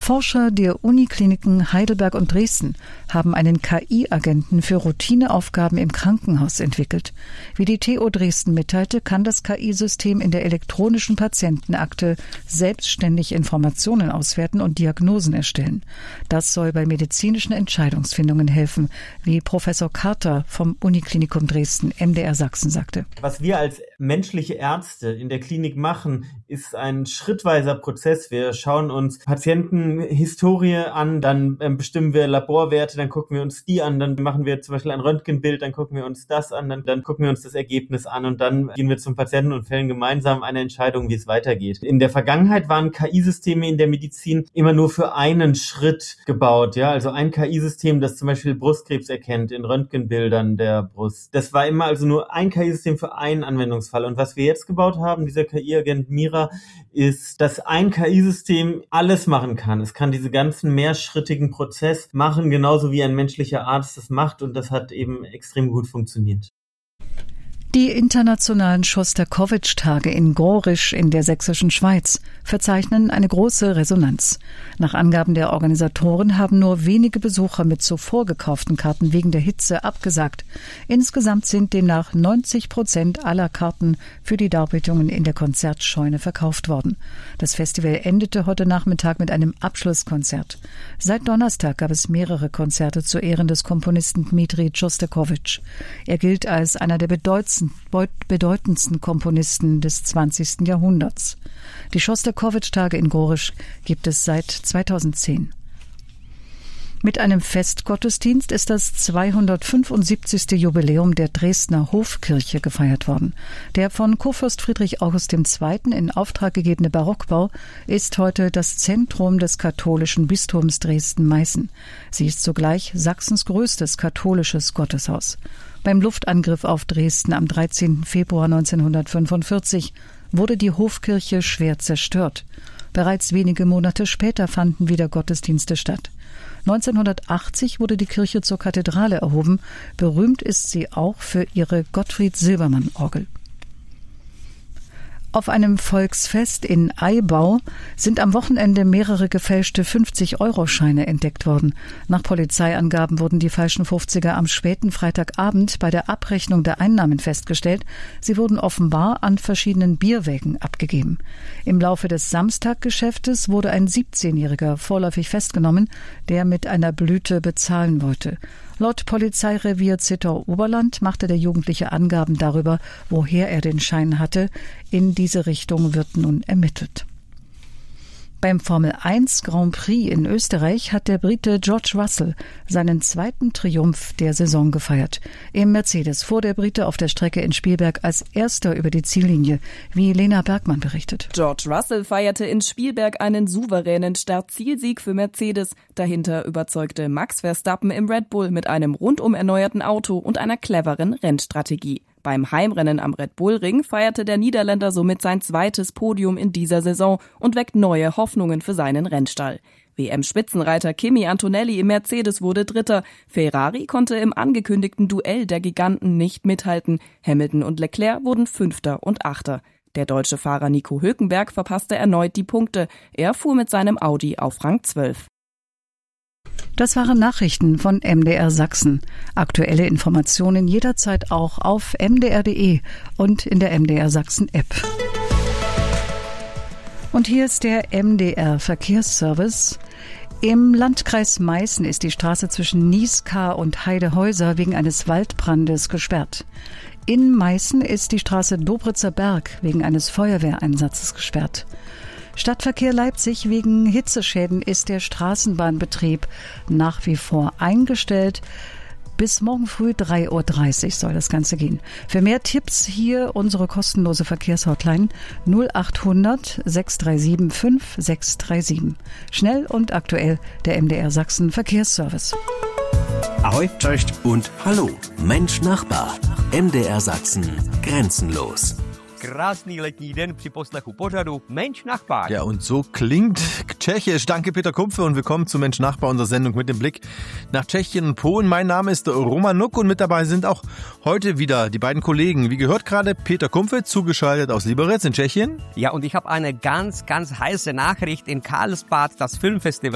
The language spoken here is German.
Forscher der Unikliniken Heidelberg und Dresden haben einen KI-Agenten für Routineaufgaben im Krankenhaus entwickelt. Wie die TU Dresden mitteilte, kann das KI-System in der elektronischen Patientenakte selbstständig Informationen auswerten und Diagnosen erstellen. Das soll bei medizinischen Entscheidungsfindungen helfen, wie Professor Carter vom Uniklinikum Dresden, MDR Sachsen, sagte. Was wir als menschliche Ärzte in der Klinik machen, ist ein schrittweiser Prozess. Wir schauen uns Patientenhistorie an, dann bestimmen wir Laborwerte, dann gucken wir uns die an, dann machen wir zum Beispiel ein Röntgenbild, dann gucken wir uns das an, dann gucken wir uns das Ergebnis an und dann gehen wir zum Patienten und fällen gemeinsam eine Entscheidung, wie es weitergeht. In der Vergangenheit waren KI-Systeme in der Medizin immer nur für einen Schritt gebaut, ja, also ein KI-System, das zum Beispiel Brustkrebs erkennt in Röntgenbildern der Brust. Das war immer also nur ein KI-System für einen Anwendungsfall. Und was wir jetzt gebaut haben, dieser KI-Agent Mira, ist, dass ein KI-System alles machen kann. Es kann diesen ganzen mehrschrittigen Prozess machen, genauso wie ein menschlicher Arzt das macht. Und das hat eben extrem gut funktioniert. Die internationalen Schostakowitsch-Tage in Gorisch in der sächsischen Schweiz verzeichnen eine große Resonanz. Nach Angaben der Organisatoren haben nur wenige Besucher mit zuvor gekauften Karten wegen der Hitze abgesagt. Insgesamt sind demnach 90% aller Karten für die Darbietungen in der Konzertscheune verkauft worden. Das Festival endete heute Nachmittag mit einem Abschlusskonzert. Seit Donnerstag gab es mehrere Konzerte zu Ehren des Komponisten Dmitri Schostakowitsch. Er gilt als einer der bedeutendsten Komponisten des 20. Jahrhunderts. Die Schostakowitsch-Tage in Gorisch gibt es seit 2010. Mit einem Festgottesdienst ist das 275. Jubiläum der Dresdner Hofkirche gefeiert worden. Der von Kurfürst Friedrich August II. In Auftrag gegebene Barockbau ist heute das Zentrum des katholischen Bistums Dresden-Meißen. Sie ist zugleich Sachsens größtes katholisches Gotteshaus. Beim Luftangriff auf Dresden am 13. Februar 1945 wurde die Hofkirche schwer zerstört. Bereits wenige Monate später fanden wieder Gottesdienste statt. 1980 wurde die Kirche zur Kathedrale erhoben. Berühmt ist sie auch für ihre Gottfried-Silbermann-Orgel. Auf einem Volksfest in Aibau sind am Wochenende mehrere gefälschte 50-Euro-Scheine entdeckt worden. Nach Polizeiangaben wurden die falschen 50er am späten Freitagabend bei der Abrechnung der Einnahmen festgestellt. Sie wurden offenbar an verschiedenen Bierwägen abgegeben. Im Laufe des Samstaggeschäftes wurde ein 17-Jähriger vorläufig festgenommen, der mit einer Blüte bezahlen wollte. Laut Polizeirevier Zittau-Oberland machte der Jugendliche Angaben darüber, woher er den Schein hatte. In diese Richtung wird nun ermittelt. Beim Formel-1 Grand Prix in Österreich hat der Brite George Russell seinen zweiten Triumph der Saison gefeiert. Im Mercedes fuhr der Brite auf der Strecke in Spielberg als erster über die Ziellinie, wie Lena Bergmann berichtet. George Russell feierte in Spielberg einen souveränen Start-Zielsieg für Mercedes. Dahinter überzeugte Max Verstappen im Red Bull mit einem rundum erneuerten Auto und einer cleveren Rennstrategie. Beim Heimrennen am Red Bull Ring feierte der Niederländer somit sein zweites Podium in dieser Saison und weckt neue Hoffnungen für seinen Rennstall. WM-Spitzenreiter Kimi Antonelli im Mercedes wurde Dritter. Ferrari konnte im angekündigten Duell der Giganten nicht mithalten. Hamilton und Leclerc wurden Fünfter und Achter. Der deutsche Fahrer Nico Hülkenberg verpasste erneut die Punkte. Er fuhr mit seinem Audi auf Rang 12. Das waren Nachrichten von MDR Sachsen. Aktuelle Informationen jederzeit auch auf mdr.de und in der MDR Sachsen App. Und hier ist der MDR Verkehrsservice. Im Landkreis Meißen ist die Straße zwischen Nieskar und Heidehäuser wegen eines Waldbrandes gesperrt. In Meißen ist die Straße Dobritzer Berg wegen eines Feuerwehreinsatzes gesperrt. Stadtverkehr Leipzig: wegen Hitzeschäden ist der Straßenbahnbetrieb nach wie vor eingestellt. Bis morgen früh 3:30 Uhr soll das Ganze gehen. Für mehr Tipps hier unsere kostenlose Verkehrshotline 0800 637 5637. Schnell und aktuell der MDR Sachsen Verkehrsservice. Ahoi, cześć und hallo. Mensch Nachbar. MDR Sachsen. Grenzenlos. Krásný letní den při poslechu pořadu Mensch Nachbar. Ja, und so klingt Tschechisch. Danke, Peter Kumpfe, und willkommen zu Mensch Nachbar, unserer Sendung mit dem Blick nach Tschechien und Polen. Mein Name ist Roman Nuck und mit dabei sind auch heute wieder die beiden Kollegen. Wie gehört gerade, Peter Kumpfe, zugeschaltet aus Liberec in Tschechien. Ja, und ich habe eine ganz, ganz heiße Nachricht. In Karlsbad, das Filmfestival